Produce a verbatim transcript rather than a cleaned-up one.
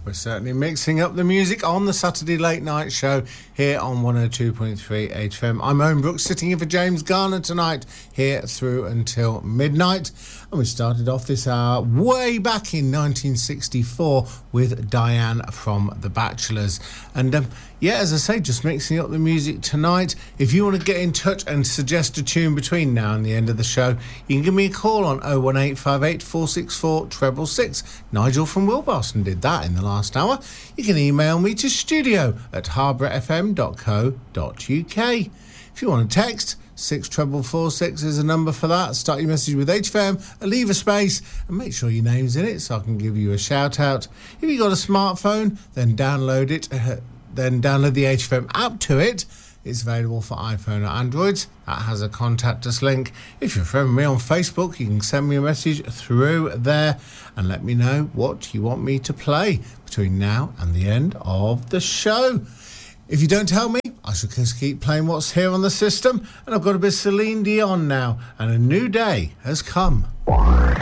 We're certainly mixing up the music on the Saturday Late Night Show here on one oh two point three H F M. I'm Owen Brooks, sitting in for James Garner tonight, here through until midnight. And we started off this hour way back in nineteen sixty-four with Diane from The Bachelors. And um, yeah, as I say, just mixing up the music tonight. If you want to get in touch and suggest a tune between now and the end of the show, you can give me a call on oh one eight five eight, four six four, six six six. Nigel from Wilbaston did that in the last hour. You can email me to studio at harborough f m dot co dot u k. If you want to text, six four four four six is a number for that. Start your message with H F M, leave a space, and make sure your name's in it so I can give you a shout out. If you've got a smartphone, then download it, uh, then download the H F M app to it. It's available for iPhone or Androids. That has a contact us link. If you're friend with me on Facebook, you can send me a message through there and let me know what you want me to play between now and the end of the show. If you don't tell me, I shall just keep playing what's here on the system. And I've got a bit of Celine Dion now, and a new day has come.